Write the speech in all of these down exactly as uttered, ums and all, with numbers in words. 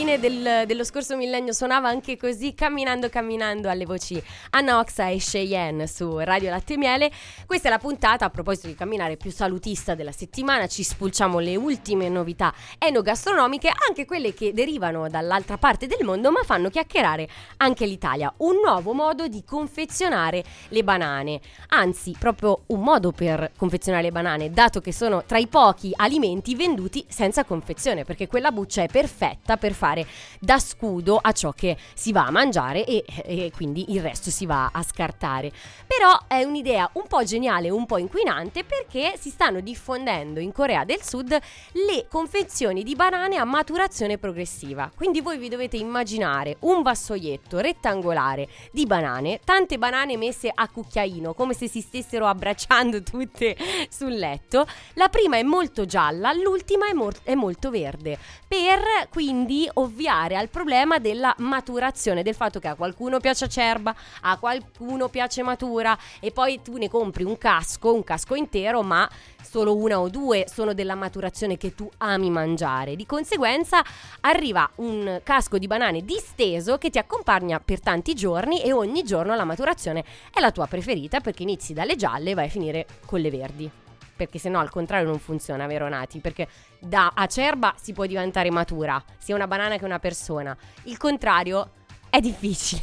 fine del, dello scorso millennio suonava anche così, camminando camminando, alle voci Anna Oxa e Cheyenne su Radio Latte e Miele. Questa è la puntata, a proposito di camminare, più salutista della settimana. Ci spulciamo le ultime novità enogastronomiche, anche quelle che derivano dall'altra parte del mondo ma fanno chiacchierare anche l'Italia. Un nuovo modo di confezionare le banane, anzi proprio un modo per confezionare le banane, dato che sono tra i pochi alimenti venduti senza confezione, perché quella buccia è perfetta per fare da scudo a ciò che si va a mangiare e, e quindi il resto si va a scartare. Però è un'idea un po' geniale, un po' inquinante, perché si stanno diffondendo in Corea del Sud le confezioni di banane a maturazione progressiva. Quindi voi vi dovete immaginare un vassoietto rettangolare di banane, tante banane messe a cucchiaino, come se si stessero abbracciando tutte sul letto. La prima è molto gialla, l'ultima è, mor- è molto verde, per quindi ovviare al problema della maturazione, del fatto che a qualcuno piace acerba, a qualcuno piace matura, e poi tu ne compri un casco, un casco intero, ma solo una o due sono della maturazione che tu ami mangiare. Di conseguenza arriva un casco di banane disteso che ti accompagna per tanti giorni, e ogni giorno la maturazione è la tua preferita, perché inizi dalle gialle e vai a finire con le verdi. Perché se no al contrario non funziona, vero Nati? Perché da acerba si può diventare matura, sia una banana che una persona. Il contrario è difficile.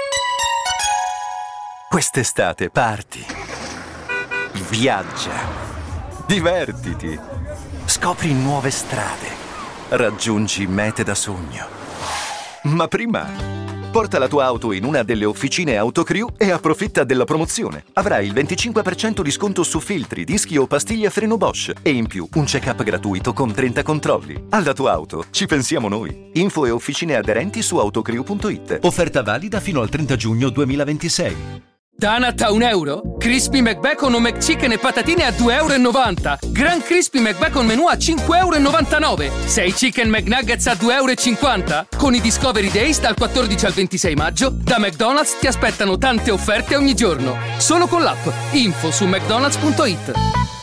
Quest'estate parti, viaggia, divertiti, scopri nuove strade, raggiungi mete da sogno. Ma prima porta la tua auto in una delle officine Autocrew e approfitta della promozione. Avrai il venticinque per cento di sconto su filtri, dischi o pastiglie a freno Bosch, e in più un check-up gratuito con trenta controlli. Alla tua auto ci pensiamo noi. Info e officine aderenti su autocrew punto it. Offerta valida fino al trenta giugno duemilaventisei. Donut a un euro? Crispy McBacon o McChicken e patatine a due e novanta euro. Gran Crispy McBacon menù a cinque e novantanove euro. sei Chicken McNuggets a due e cinquanta euro. Con i Discovery Days dal quattordici al ventisei maggio, da McDonald's ti aspettano tante offerte ogni giorno. Solo con l'app. Info su mcdonalds punto it.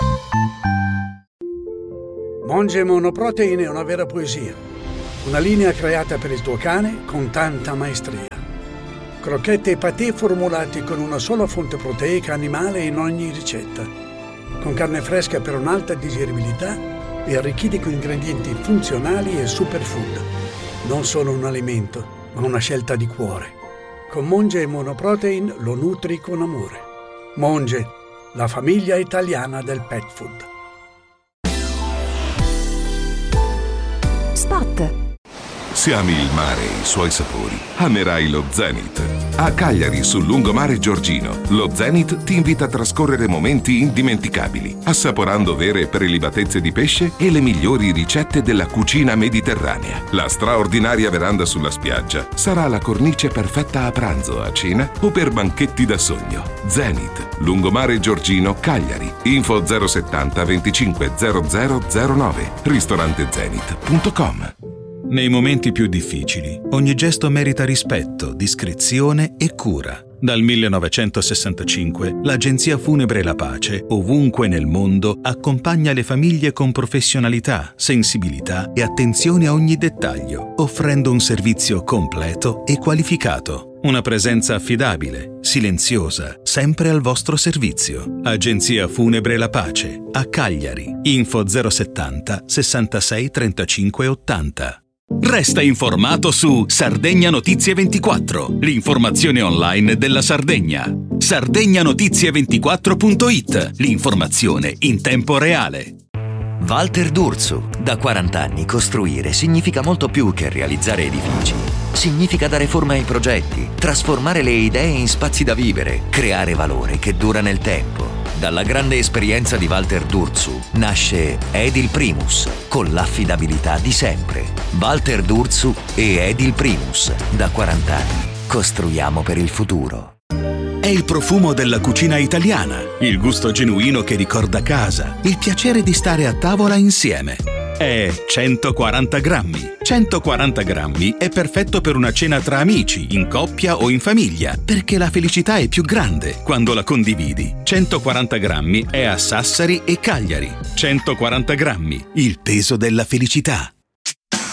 Monge Monoprotein è una vera poesia. Una linea creata per il tuo cane con tanta maestria. Crocchette e patè formulati con una sola fonte proteica animale in ogni ricetta, con carne fresca per un'alta digeribilità e arricchiti con ingredienti funzionali e superfood. Non solo un alimento, ma una scelta di cuore. Con Monge Monoprotein lo nutri con amore. Monge, la famiglia italiana del pet food. Spot. Se ami il mare e i suoi sapori, amerai lo Zenith. A Cagliari, sul lungomare Giorgino, lo Zenith ti invita a trascorrere momenti indimenticabili, assaporando vere prelibatezze di pesce e le migliori ricette della cucina mediterranea. La straordinaria veranda sulla spiaggia sarà la cornice perfetta a pranzo, a cena o per banchetti da sogno. Zenith, lungomare Giorgino, Cagliari. Info zero settanta venticinque zero zero zero nove. ristorante zenith punto com. Nei momenti più difficili, ogni gesto merita rispetto, discrezione e cura. Dal millenovecentosessantacinque, l'Agenzia Funebre La Pace, ovunque nel mondo, accompagna le famiglie con professionalità, sensibilità e attenzione a ogni dettaglio, offrendo un servizio completo e qualificato. Una presenza affidabile, silenziosa, sempre al vostro servizio. Agenzia Funebre La Pace, a Cagliari. Info zero settanta sessantasei trentacinque ottanta. Resta informato su Sardegna Notizie ventiquattro, l'informazione online della Sardegna. sardegna notizie ventiquattro punto it, l'informazione in tempo reale. Walter D'Urso. Da quaranta anni costruire significa molto più che realizzare edifici. Significa dare forma ai progetti, trasformare le idee in spazi da vivere, creare valore che dura nel tempo. Dalla grande esperienza di Walter D'Urso nasce Edil Primus, con l'affidabilità di sempre. Walter D'Urso e Edil Primus. Da quaranta anni costruiamo per il futuro. È il profumo della cucina italiana, il gusto genuino che ricorda casa, il piacere di stare a tavola insieme. È centoquaranta grammi. centoquaranta grammi è perfetto per una cena tra amici, in coppia o in famiglia, perché la felicità è più grande quando la condividi. centoquaranta grammi è a Sassari e Cagliari. centoquaranta grammi, il peso della felicità.